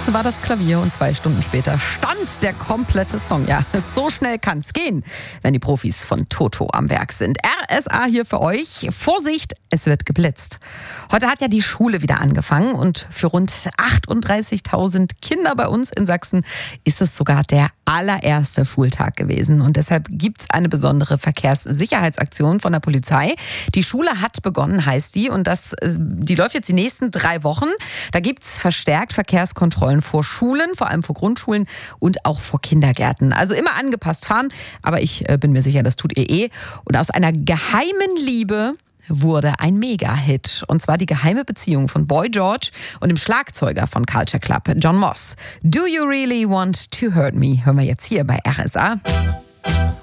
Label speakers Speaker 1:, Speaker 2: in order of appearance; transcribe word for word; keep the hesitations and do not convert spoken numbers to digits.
Speaker 1: Erst war das Klavier und zwei Stunden später stand der komplette Song. Ja, so schnell kann's gehen, wenn die Profis von Toto am Werk sind. R S A hier für euch. Vorsicht, es wird geblitzt. Heute hat ja die Schule wieder angefangen und für rund achtunddreißigtausend Kinder bei uns in Sachsen ist es sogar der allererste Schultag gewesen. Und deshalb gibt's eine besondere Verkehrssicherheitsaktion von der Polizei. Die Schule hat begonnen, heißt die. Und das, die läuft jetzt die nächsten drei Wochen. Da gibt's verstärkt Verkehrskontrollen vor Schulen, vor allem vor Grundschulen und auch vor Kindergärten. Also immer angepasst fahren. Aber ich bin mir sicher, das tut ihr eh. Und aus einer geheimen Liebe wurde ein Mega-Hit. Und zwar die geheime Beziehung von Boy George und dem Schlagzeuger von Culture Club, John Moss. Do You Really Want to Hurt Me? Hören wir jetzt hier bei R S A.